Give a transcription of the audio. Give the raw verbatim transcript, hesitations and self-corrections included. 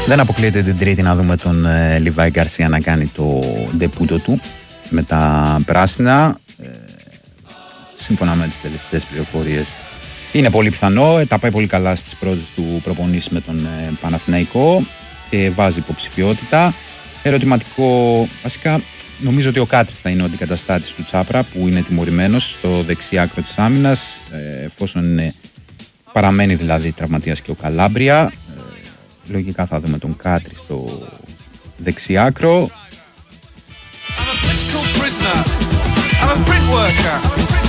Δεν αποκλείεται την Τρίτη να δούμε τον ε, Λιβάη Γκαρσία να κάνει το ντεπούτο του με τα πράσινα. Ε, σύμφωνα με τις τελευταίες πληροφορίες είναι πολύ πιθανό. Ε, τα πάει πολύ καλά στις πρώτες του προπονήσεις με τον ε, Παναθηναϊκό και βάζει υποψηφιότητα. Ερωτηματικό, βασικά νομίζω ότι ο Κάτρης θα είναι ο αντικαταστάτης του Τσάπρα, που είναι τιμωρημένος στο δεξί άκρο της άμυνας, ε, εφόσον είναι, παραμένει δηλαδή τραυματίας και ο Καλάμπρια. Λογικά θα δούμε τον Κάτρη στο δεξί άκρο. I'm a